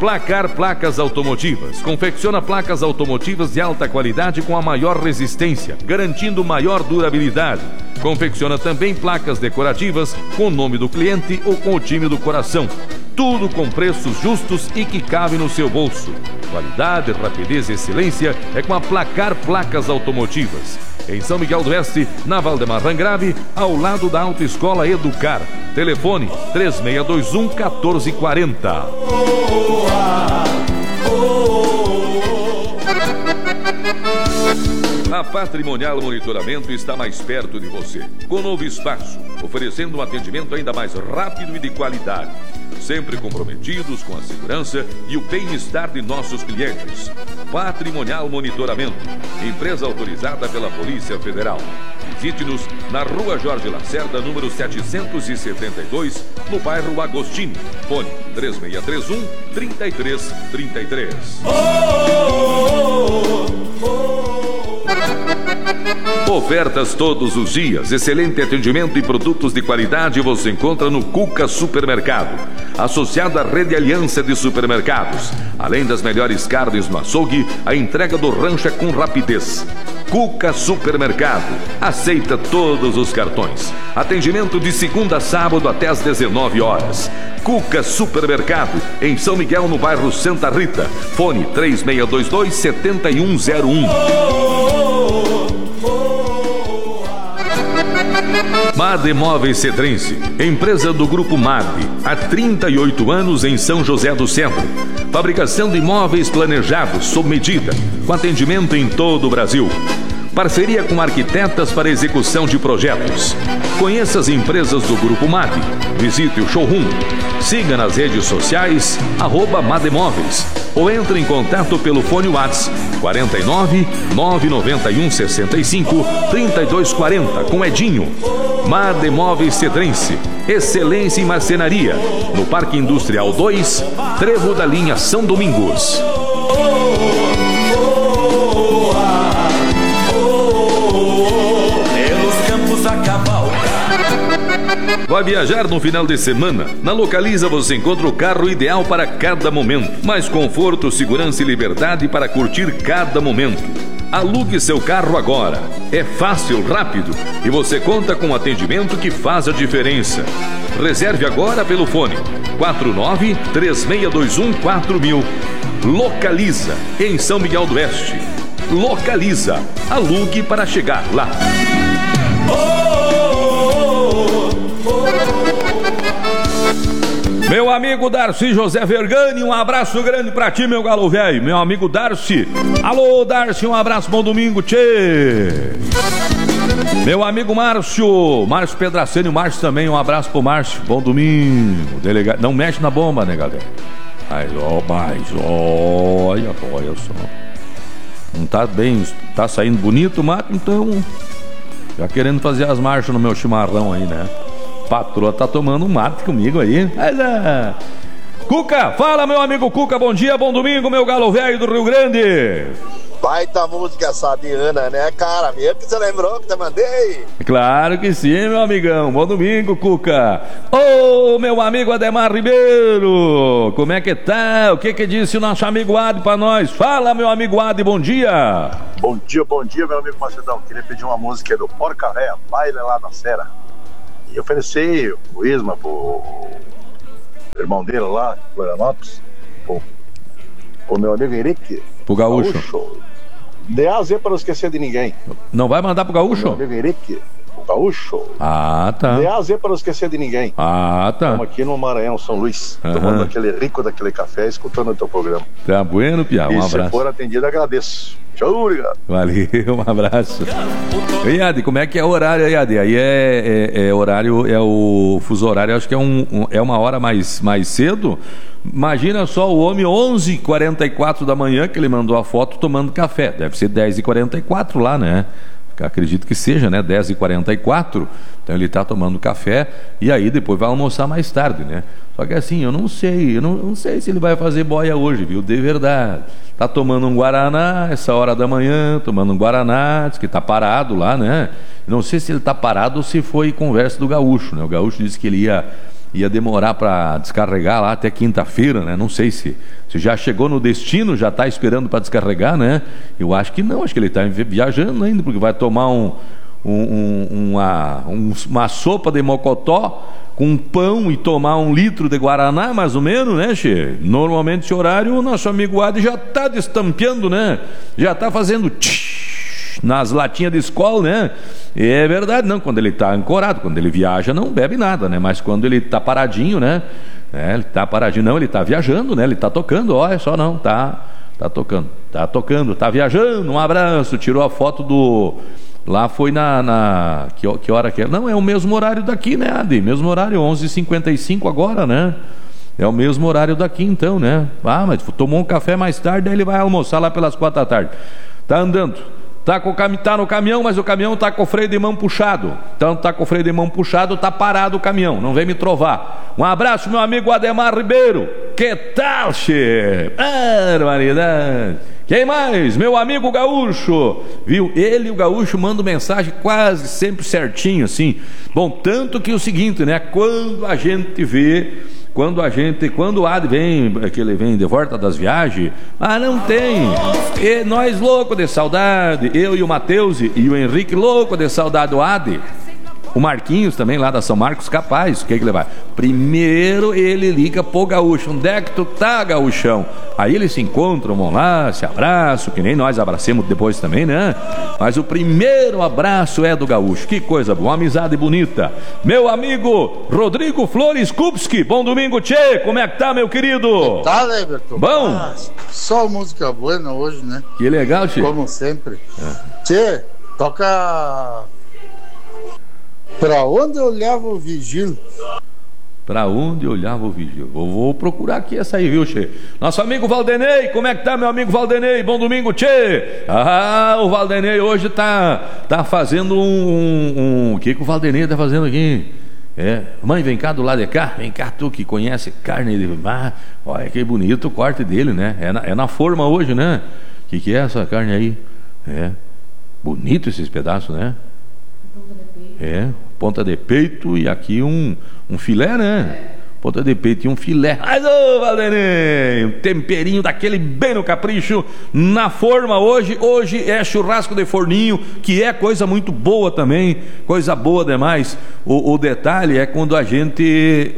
Placar Placas Automotivas. Confecciona placas automotivas de alta qualidade com a maior resistência, garantindo maior durabilidade. Confecciona também placas decorativas com o nome do cliente ou com o time do coração. Tudo com preços justos e que cabe no seu bolso. Qualidade, rapidez e excelência é com a Placar Placas Automotivas. Em São Miguel do Oeste, na Valdemar Rangrave, ao lado da Autoescola Educar. Telefone 3621-1440. A Patrimonial Monitoramento está mais perto de você, com novo espaço, oferecendo um atendimento ainda mais rápido e de qualidade. Sempre comprometidos com a segurança e o bem-estar de nossos clientes. Patrimonial Monitoramento, empresa autorizada pela Polícia Federal. Visite-nos na Rua Jorge Lacerda, número 772, no bairro Agostinho. Fone 3631-3333. Ofertas todos os dias, excelente atendimento e produtos de qualidade você encontra no Cuca Supermercado, associado à Rede Aliança de Supermercados. Além das melhores carnes no açougue, a entrega do rancho é com rapidez. Cuca Supermercado, aceita todos os cartões. Atendimento de segunda a sábado até às 19 horas. Cuca Supermercado, em São Miguel, no bairro Santa Rita. Fone 3622-7101. MAD Móveis Cedrense, empresa do Grupo MAD, há 38 anos em São José do Centro. Fabricação de móveis planejados, sob medida, com atendimento em todo o Brasil. Parceria com arquitetas para execução de projetos. Conheça as empresas do Grupo MAD. Visite o showroom. Siga nas redes sociais, @MADemóveis. Ou entre em contato pelo fone WhatsApp 49 991 65 3240 com Edinho. MAD Móveis Cedrense, excelência em marcenaria, no Parque Industrial 2, Trevo da Linha São Domingos. Vai viajar no final de semana? Na Localiza você encontra o carro ideal para cada momento. Mais conforto, segurança e liberdade para curtir cada momento. Alugue seu carro agora. É fácil, rápido e você conta com um atendimento que faz a diferença. Reserve agora pelo fone 49-3621-4000. Localiza, em São Miguel do Oeste. Localiza. Alugue para chegar lá. Meu amigo Darcy José Vergani, um abraço grande pra ti, meu galo velho. Meu amigo Darcy. Alô, Darcy, um abraço, bom domingo, tchê. Meu amigo Márcio Pedraceni, o Márcio também, um abraço pro Márcio, bom domingo. Não mexe na bomba, né, galera? Mas olha só. Não tá bem, tá saindo bonito o mato, então já querendo fazer as marchas no meu chimarrão aí, né? Patroa tá tomando um mate comigo aí. Cuca, fala, meu amigo Cuca, bom dia, bom domingo, meu galo velho do Rio Grande. Baita música essa de Ana, né, cara? Mesmo que você lembrou que te mandei. Claro que sim, meu amigão. Bom domingo, Cuca. Ô, meu amigo Ademar Ribeiro, como é que tá? O que disse o nosso amigo Adi pra nós? Fala, meu amigo Adi, bom dia. Bom dia, meu amigo Macedão. Queria pedir uma música do Porca Véia, Baile lá na Serra. E ofereci o Isma pro irmão dele lá, Florianópolis, pro meu amigo Henrique. Pro Gaúcho. DAZ para não esquecer de ninguém. Não vai mandar pro Gaúcho? Meu amigo Henrique, o Gaúcho. Ah, tá. DAZ para não esquecer de ninguém. Ah, tá. Estamos aqui no Maranhão, São Luís, tomando aquele rico daquele café, escutando o teu programa. Tá bueno, Pia, um abraço. E se for atendido, agradeço. Tchau, obrigado. Valeu, um abraço. E Adi, como é que é o horário aí, Adi? Aí é horário, é o fuso horário, acho que é uma hora mais cedo. Imagina só o homem 11h44 da manhã que ele mandou a foto tomando café. Deve ser 10h44 lá, né? Acredito que seja, né? 10h44. Então ele está tomando café e aí depois vai almoçar mais tarde, né? Só que assim, eu não sei se ele vai fazer boia hoje, viu? De verdade. Tá tomando um Guaraná essa hora da manhã, tomando um Guaraná, diz que tá parado lá, né? Não sei se ele tá parado ou se foi conversa do Gaúcho, né? O Gaúcho disse que ele ia ia demorar para descarregar lá até quinta-feira, né? Não sei se já chegou no destino, já está esperando para descarregar, né? Eu acho que não, acho que ele está viajando ainda, porque vai tomar uma sopa de mocotó com pão e tomar 1 litro de guaraná, mais ou menos, né, che? Normalmente esse horário o nosso amigo Adi já está destampeando, né? Já está fazendo nas latinhas de escola, né? É verdade, não, quando ele está ancorado, quando ele viaja não bebe nada, né? Mas quando ele está paradinho, né? Ele está paradinho, não, ele está viajando, né? Ele está tocando, olha só, não, tá tocando, tá viajando. Um abraço, tirou a foto do... Lá foi que hora que é? Não, é o mesmo horário daqui, né, Adi? Mesmo horário, 11h55 agora, né? É o mesmo horário daqui, então, né? Ah, mas tomou um café mais tarde, aí ele vai almoçar lá pelas 4 da tarde. Tá andando. Tá no caminhão, mas o caminhão tá com o freio de mão puxado. Então tá com o freio de mão puxado, tá parado o caminhão. Não vem me trovar. Um abraço, meu amigo Ademar Ribeiro. Que tal, che? Barbaridade. Quem mais? Meu amigo Gaúcho. Viu? Ele e o Gaúcho mandam mensagem quase sempre certinho, assim. Bom, tanto que é o seguinte, né? Quando a gente vê... Quando o Adi vem, que ele vem de volta das viagens, não tem. E nós loucos de saudade, eu e o Matheus e o Henrique louco de saudade do Adi. O Marquinhos também lá da São Marcos, capaz, o que ele vai? Primeiro ele liga pro Gaúcho, onde é que tu tá, Gaúchão? Aí eles se encontram, vão lá, se abraçam, que nem nós abracemos depois também, né? Mas o primeiro abraço é do Gaúcho, que coisa boa, uma amizade bonita. Meu amigo Rodrigo Flores Kupski, bom domingo, tchê, como é que tá, meu querido? Tá, Everton? Bom? Só música boa hoje, né? Que legal, tchê. Como sempre. Tchê, toca... Pra onde olhava o vigílio? Pra onde olhava o vigílio? Vou procurar aqui essa aí, viu, Tchê? Nosso amigo Valdenei, como é que tá, meu amigo Valdenei? Bom domingo, Tchê! O Valdenei hoje tá fazendo o que o Valdenei tá fazendo aqui? Mãe, vem cá do lado de cá, vem cá, tu que conhece carne de... olha que bonito o corte dele, né? É na forma hoje, né? Que é essa carne aí? Bonito esses pedaços, né? Ponta de peito e aqui um filé, né? Ponta de peito e um filé. Mas, ô, Valdenei, um temperinho daquele bem no capricho, na forma hoje. Hoje é churrasco de forninho, que é coisa muito boa também, coisa boa demais. O detalhe é quando a gente...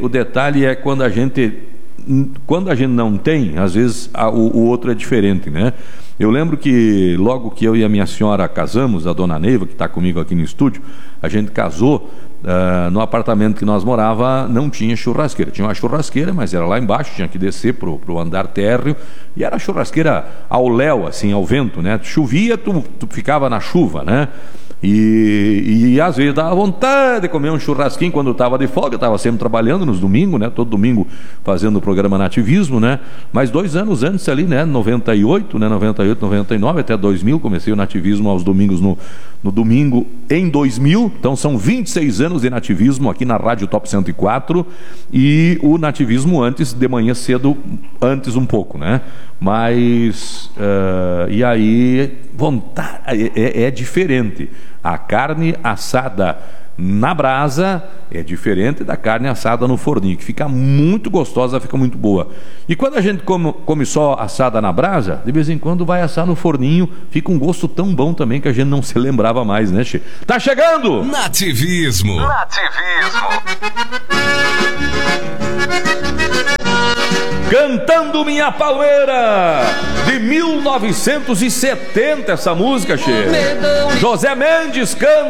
Quando a gente não tem, às vezes o outro é diferente, né? Eu lembro que logo que eu e a minha senhora casamos, a dona Neiva, que está comigo aqui no estúdio, a gente casou no apartamento que nós morava, não tinha churrasqueira. Tinha uma churrasqueira, mas era lá embaixo, tinha que descer pro andar térreo, e era churrasqueira ao léu, assim, ao vento, né? Chovia, tu ficava na chuva, né? E às vezes dava vontade de comer um churrasquinho quando eu estava de folga. Eu estava sempre trabalhando nos domingos, né? Todo domingo fazendo o programa Nativismo, né? Mas 2 anos antes ali, né? 98, 99 até 2000, comecei o Nativismo aos domingos no domingo em 2000. Então são 26 anos de Nativismo aqui na Rádio Top 104, e o Nativismo antes, de manhã cedo, antes um pouco, né? Mas e aí vontade é diferente. A carne assada na brasa é diferente da carne assada no forninho, que fica muito gostosa, fica muito boa. E quando a gente come só assada na brasa, de vez em quando vai assar no forninho, fica um gosto tão bom também que a gente não se lembrava mais, né, Che? Tá chegando! Nativismo. Cantando Minha Palmeira, de 1970, essa música, Che. José Mendes canta.